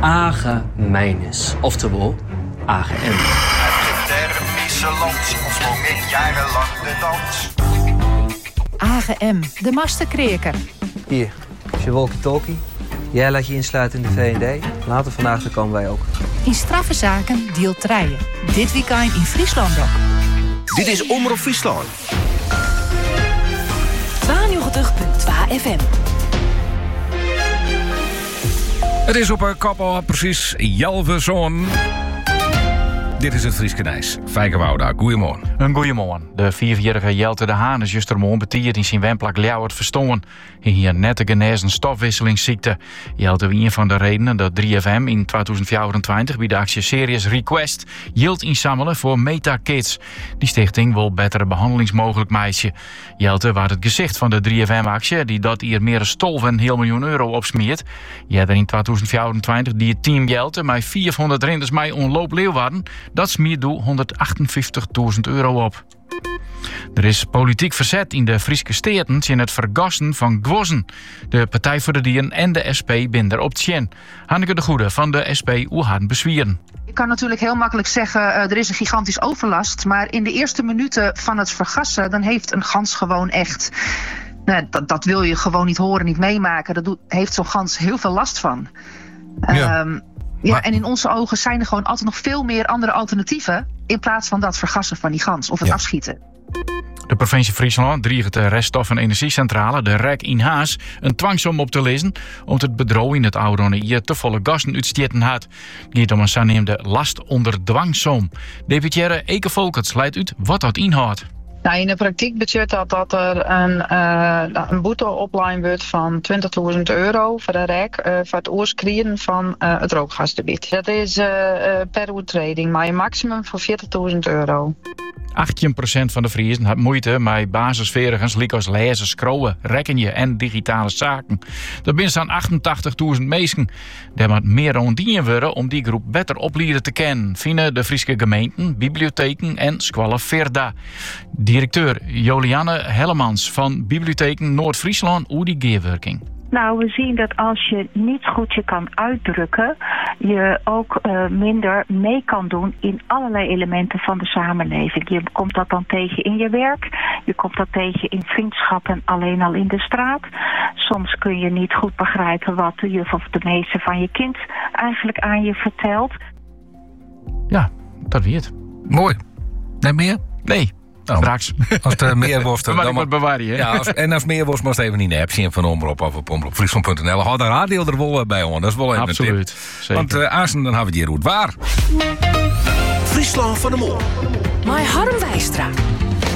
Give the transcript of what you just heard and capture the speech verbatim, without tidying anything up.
Agemenis, oftewel A G M. Het Dermische land zong ik jarenlang de dans. A G M, de masterkreker. Hier, is je walkie-talkie. Jij laat je insluiten in de V N D. Later vandaag dan komen wij ook. In straffe zaken deelt Trijen. Dit weekend in Friesland ook. Dit is Omroep Friesland. tweeënnegentig komma twee F M. Het is op een koppel precies Jelvezoon. Dit is het Frieske Nijs. Fijke Wouda, goeiemorgen. Een goeiemorgen. De vierjarige Jelte de Haan is justermorgen betierd in zijn wemplak Ljouwert verstonden. Hij hier net de genezen stofwisselingsziekte. Jelte was een van de redenen dat drie F M in tweeduizend vierentwintig bij de actie Serious Request geld inzamelen voor Meta Kids. Die stichting wil betere behandelingsmogelijk meisje. Jelte was het gezicht van de drie F M-actie die dat hier meer dan tolf komma vijf miljoen euro opsmeert. Je had er in tweeduizend vierentwintig die het team Jelte met vierhonderd rinders mee onloop Leeuwarden. Dat smeert doe honderdachtenvijftigduizend euro op. Er is politiek verzet in de Frieske steden in het vergassen van gwozen. De Partij voor de Dieren en de S P binden op tjen. Hanneke de Goede van de S P Oehaan bezwieren. Ik kan natuurlijk heel makkelijk zeggen, uh, er is een gigantisch overlast. Maar in de eerste minuten van het vergassen, dan heeft een gans gewoon echt... Nou, dat, dat wil je gewoon niet horen, niet meemaken. Daar doet, heeft zo'n gans heel veel last van. Ja. Um, Ja, maar... en in onze ogen zijn er gewoon altijd nog veel meer andere alternatieven in plaats van dat vergassen van die gans of het ja. afschieten. De provincie Friesland dreigt de reststof- en energiecentrale, de R E C in Haas, een dwangsom op te lezen omdat het bedrijf in het oude hier te volle gassen uitsteten had. Het gaat om een zogenaamde last onder dwangsom. Deputaire Eke Volkerts leidt uit wat dat inhoudt. Nou, in de praktijk betekent dat dat er een, uh, een boete opleiding wordt van twintigduizend euro voor de R E C uh, voor het oorskrien van uh, het rookgasgebied. Dat is uh, uh, per overtreding, maar een maximum van veertigduizend euro. achttien procent van de Friezen had moeite met basisvergens, liek als lezen, scrollen, rekenen en digitale zaken. Dat zijn dan achtentachtigduizend mensen. Er moet meer ondien worden om die groep beter opleiden te kennen, vinden de Friese gemeenten, bibliotheken en Squalle Verda. Directeur Jolianne Hellemans van Bibliotheken Noord-Friesland over die geerwerking. Nou, we zien dat als je niet goed je kan uitdrukken, je ook uh, minder mee kan doen in allerlei elementen van de samenleving. Je komt dat dan tegen in je werk, je komt dat tegen in vriendschappen alleen al in de straat. Soms kun je niet goed begrijpen wat de juf of de meester van je kind eigenlijk aan je vertelt. Ja, dat weet. Mooi. Nee, meer? Nee. Oh. Straks. Als het uh, meer wordt, dan moet ik wat bewaren. Hè? Ja, als, en als meer wordt, moest even in de app zien van Omroep of op omroep friesland punt n l. Houd de radio er wel bij on. Dat is wel even absoluut, een tip. Zeker. Want uh, Azen, dan hebben we het hier goed waar. Friesland van de Mol. My Harm Wijstra.